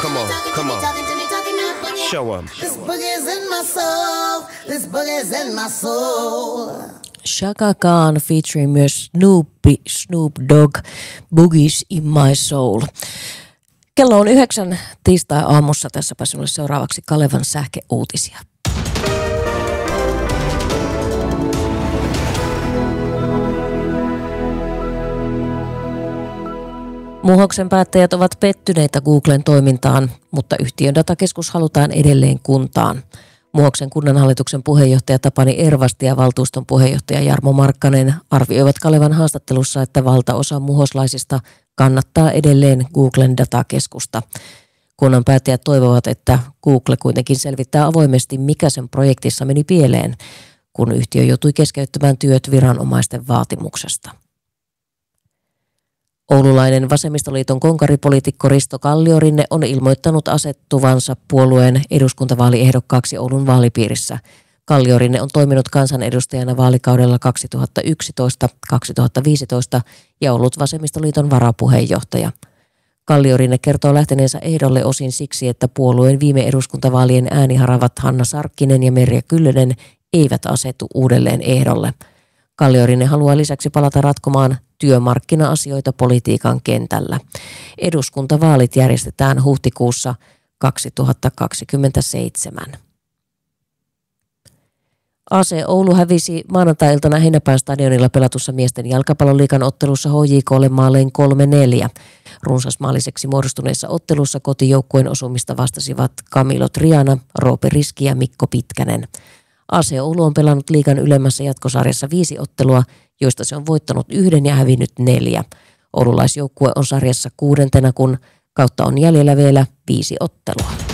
Come on, come on. Show 'em. This boogie's in my soul. This boogie's in my soul. Chaka Khan featuring myös Snoop Dogg, Boogies in my soul. Kello on 9 tiistai-aamussa. Tässäpä sinulle seuraavaksi Kalevan sähkeuutisia. Muhoksen päättäjät ovat pettyneitä Googlen toimintaan, mutta yhtiön datakeskus halutaan edelleen kuntaan. Muhoksen kunnanhallituksen puheenjohtaja Tapani Ervasti ja valtuuston puheenjohtaja Jarmo Markkanen arvioivat Kalevan haastattelussa, että valtaosa muhoslaisista kannattaa edelleen Googlen datakeskusta. Kunnan päättäjät toivovat, että Google kuitenkin selvittää avoimesti, mikä sen projektissa meni pieleen, kun yhtiö joutui keskeyttämään työt viranomaisten vaatimuksesta. Oululainen vasemmistoliiton konkaripoliitikko Risto Kalliorinne on ilmoittanut asettuvansa puolueen eduskuntavaaliehdokkaaksi Oulun vaalipiirissä. Kalliorinne on toiminut kansanedustajana vaalikaudella 2011-2015 ja ollut vasemmistoliiton varapuheenjohtaja. Kalliorinne kertoo lähteneensä ehdolle osin siksi, että puolueen viime eduskuntavaalien ääniharavat Hanna Sarkkinen ja Merja Kyllönen eivät asetu uudelleen ehdolle. Kalliorinne haluaa lisäksi palata ratkomaan työmarkkina-asioita politiikan kentällä. Eduskuntavaalit järjestetään huhtikuussa 2027. AC Oulu hävisi maanantai-iltana Heinäpään stadionilla pelatussa miesten jalkapalloliigan ottelussa HJK:lle maalein 3-4. Runsasmaalliseksi muodostuneessa ottelussa kotijoukkueen osumista vastasivat Camilo Triana, Roope Riski ja Mikko Pitkänen. AC Oulu on pelannut liigan ylemmässä jatkosarjassa 5 ottelua, joista se on voittanut 1 ja hävinnyt 4. Oululaisjoukkue on sarjassa 6, kun kautta on jäljellä vielä 5 ottelua.